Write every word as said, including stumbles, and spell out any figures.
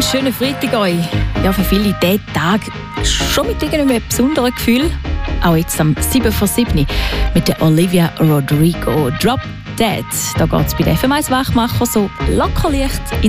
schönen Freitag euch. Ja, für viele diesen Tag schon mit irgendeinem besonderen Gefühl. Auch jetzt am sieben vor sieben mit der Olivia Rodrigo. Drop Dead. Da geht es bei den F M eins Wachmacher so lockerleicht in